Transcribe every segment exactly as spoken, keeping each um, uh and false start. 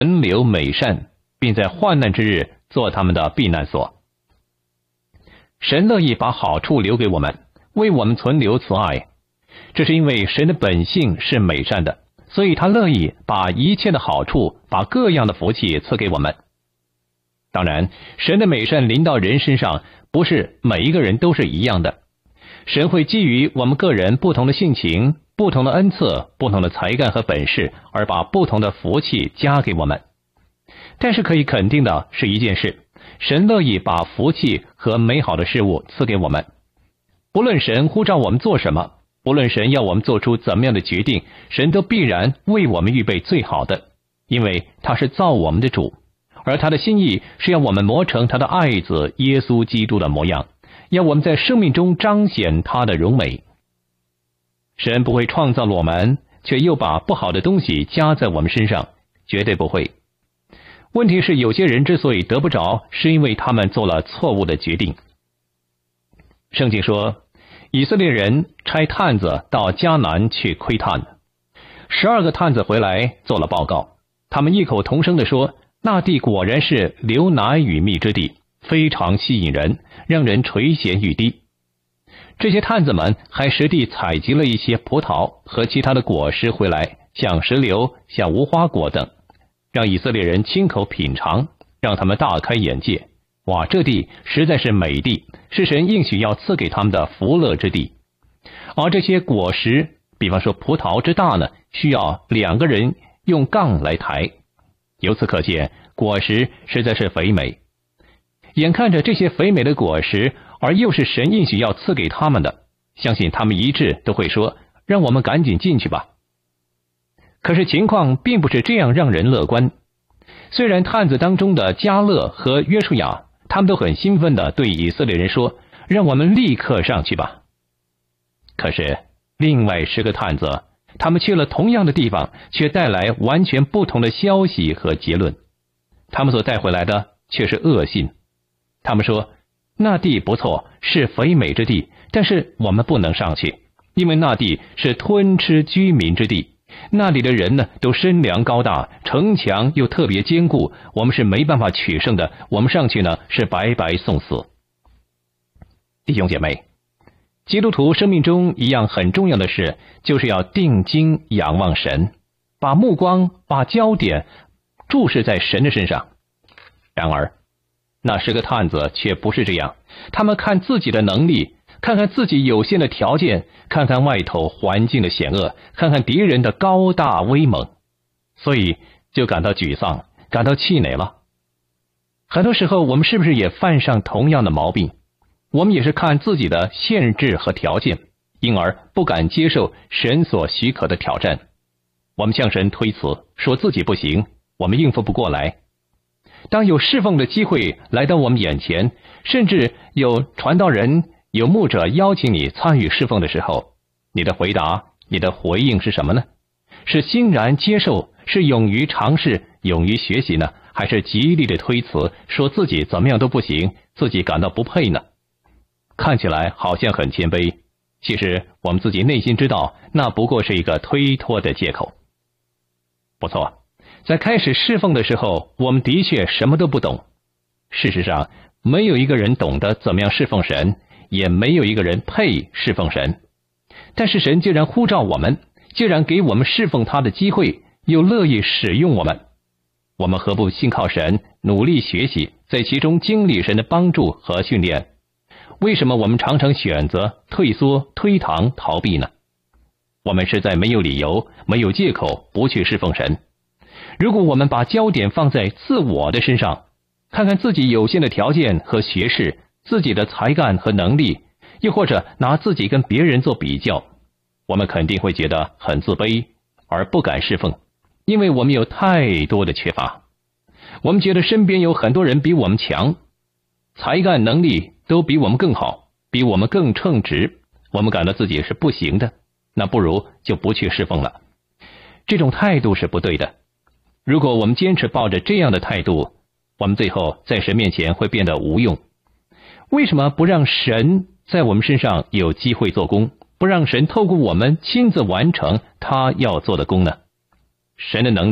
存留美善，并在患难之日做他们的避难所。神乐意把好处留给我们，为我们存留慈爱，这是因为神的本性是美善的，所以他乐意把一切的好处，把各样的福气赐给我们。当然，神的美善临到人身上，不是每一个人都是一样的。神会基于我们个人不同的性情、不同的恩赐、不同的才干和本事，而把不同的福气加给我们。但是可以肯定的是一件事，神乐意把福气和美好的事物赐给我们。不论神呼召我们做什么，不论神要我们做出怎么样的决定，神都必然为我们预备最好的，因为他是造我们的主，而他的心意是要我们磨成他的爱子耶稣基督的模样，要我们在生命中彰显他的荣美。神不会创造了我们，却又把不好的东西加在我们身上，绝对不会。问题是，有些人之所以得不着，是因为他们做了错误的决定。圣经说，以色列人差探子到迦南去窥探，十二个探子回来做了报告，他们异口同声地说，那地果然是流奶与蜜之地，非常吸引人，让人垂涎欲滴。这些探子们还实地采集了一些葡萄和其他的果实回来，像石榴、像无花果等，让以色列人亲口品尝，让他们大开眼界。哇，这地实在是美地，是神应许要赐给他们的福乐之地。而这些果实，比方说葡萄之大呢，需要两个人用杠来抬。由此可见，果实实在是肥美。眼看着这些肥美的果实，而又是神应许要赐给他们的，相信他们一致都会说，让我们赶紧进去吧。可是情况并不是这样让人乐观。虽然探子当中的迦勒和约书亚，他们都很兴奋地对以色列人说，让我们立刻上去吧。可是另外十个探子，他们去了同样的地方，却带来完全不同的消息和结论。他们所带回来的却是恶信。他们说，那地不错，是肥美之地，但是我们不能上去，因为那地是吞吃居民之地，那里的人呢都身量高大，城墙又特别坚固，我们是没办法取胜的，我们上去呢是白白送死。弟兄姐妹，基督徒生命中一样很重要的事，就是要定睛仰望神，把目光把焦点注视在神的身上。然而那十个探子却不是这样，他们看自己的能力，看看自己有限的条件，看看外头环境的险恶，看看敌人的高大威猛，所以就感到沮丧，感到气馁了。很多时候我们是不是也犯上同样的毛病？我们也是看自己的限制和条件，因而不敢接受神所许可的挑战。我们向神推辞，说自己不行，我们应付不过来。当有侍奉的机会来到我们眼前，甚至有传道人、有牧者邀请你参与侍奉的时候，你的回答、你的回应是什么呢？是欣然接受，是勇于尝试、勇于学习呢，还是极力的推辞，说自己怎么样都不行，自己感到不配呢？看起来好像很谦卑，其实我们自己内心知道，那不过是一个推脱的借口。不错，在开始侍奉的时候，我们的确什么都不懂。事实上，没有一个人懂得怎么样侍奉神，也没有一个人配侍奉神。但是神既然呼召我们，既然给我们侍奉他的机会，又乐意使用我们，我们何不信靠神，努力学习，在其中经历神的帮助和训练？为什么我们常常选择退缩、推搪、逃避呢？我们是在没有理由、没有借口不去侍奉神。如果我们把焦点放在自我的身上，看看自己有限的条件和学识，自己的才干和能力，又或者拿自己跟别人做比较，我们肯定会觉得很自卑，而不敢侍奉，因为我们有太多的缺乏。我们觉得身边有很多人比我们强，才干能力都比我们更好，比我们更称职，我们感到自己是不行的，那不如就不去侍奉了。这种态度是不对的。如果我们坚持抱着这样的态度，我们最后在神面前会变得无用。为什么不让神在我们身上有机会做工，不让神透过我们亲自完成他要做的工呢？神的能力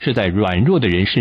是在软弱的人身